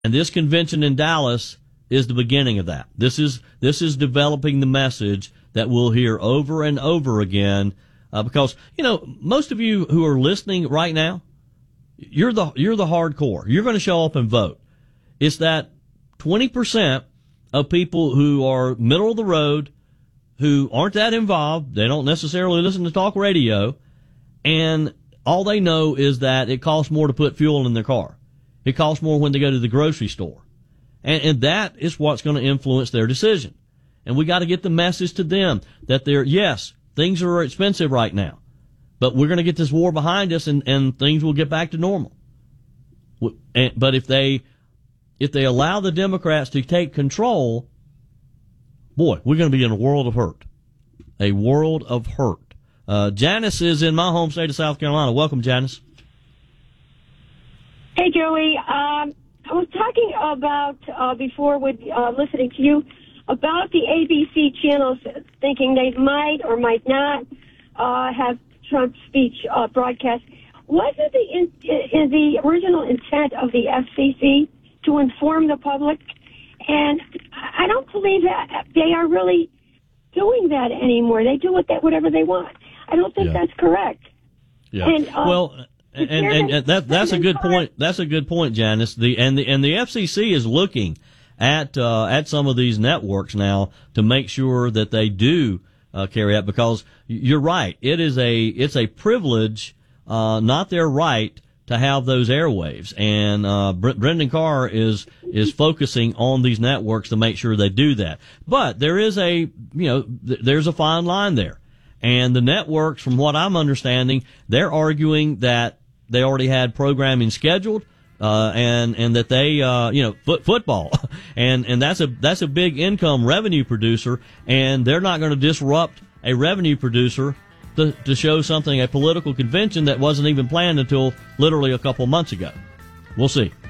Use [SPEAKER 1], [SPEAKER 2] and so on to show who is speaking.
[SPEAKER 1] And this convention in Dallas is the beginning of that. This is developing the message that we'll hear over and over again, because, most of you who are listening right now, you're the hardcore. You're going to show up and vote. It's that 20% of people who are middle of the road, who aren't that involved. They don't necessarily listen to talk radio, and all they know is that it costs more to put fuel in their car. It costs more when they go to the grocery store. And that is what's going to influence their decision. And we got to get the message to them that yes, things are expensive right now, but we're going to get this war behind us and things will get back to normal. But if they allow the Democrats to take control, boy, we're going to be in a world of hurt. A world of hurt. Janice is in my home state of South Carolina. Welcome, Janice.
[SPEAKER 2] Hey, Joey. I was talking about, before with listening to you, about the ABC channels thinking they might or might not have Trump's speech broadcast. Wasn't the original intent of the FCC to inform the public? And I don't believe that they are really doing that anymore. They do whatever they want. I don't think that's correct.
[SPEAKER 1] Yeah. And that's a good point. That's a good point, Janice. The FCC is looking at some of these networks now to make sure that they do carry out, because you're right. It's a privilege, not their right, to have those airwaves. And Brendan Carr is focusing on these networks to make sure they do that. But there is there's a fine line there. And the networks, from what I'm understanding, they're arguing that they already had programming scheduled, and that they, football, and that's a big income revenue producer, and they're not going to disrupt a revenue producer to show something, a political convention that wasn't even planned until literally a couple months ago. We'll see.